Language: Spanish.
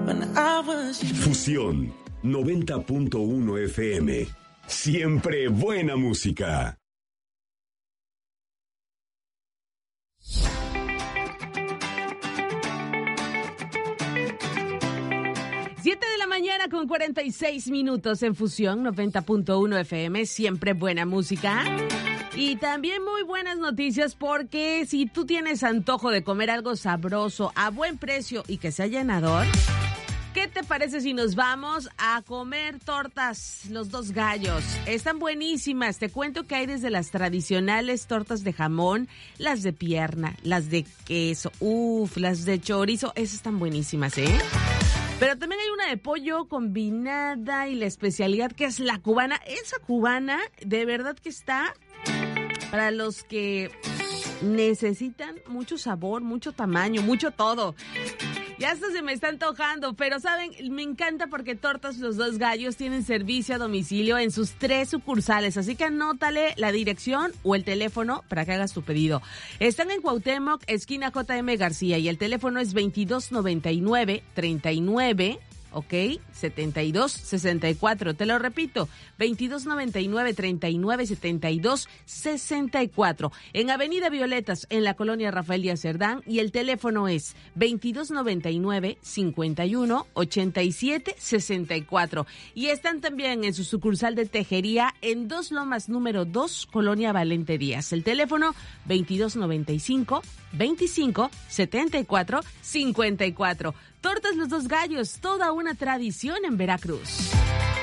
Fusión 90.1 FM. Siempre buena música. 7 de la mañana con 46 minutos en Fusión 90.1 FM. Siempre buena música. Y también muy buenas noticias, porque si tú tienes antojo de comer algo sabroso a buen precio y que sea llenador, ¿qué te parece si nos vamos a comer tortas Los Dos Gallos? Están buenísimas. Te cuento que hay desde las tradicionales tortas de jamón, las de pierna, las de queso, las de chorizo. Esas están buenísimas, ¿eh? Pero también hay una de pollo combinada y la especialidad que es la cubana. Esa cubana de verdad que está para los que necesitan mucho sabor, mucho tamaño, mucho todo. Ya hasta se me está antojando, pero saben, me encanta porque Tortas Los Dos Gallos tienen servicio a domicilio en sus 3 sucursales, así que anótale la dirección o el teléfono para que hagas tu pedido. Están en Cuauhtémoc, esquina JM García, y el teléfono es 2299-39, ¿ok? 7264. Te lo repito, 2299-3972-64. En Avenida Violetas, en la colonia Rafael Díaz Cerdán, y el teléfono es 2299-518764. Y están también en su sucursal de Tejería en Dos Lomas número 2, colonia Valente Díaz. El teléfono 2295-2574-54. Tortas Los Dos Gallos, toda una tradición en Veracruz.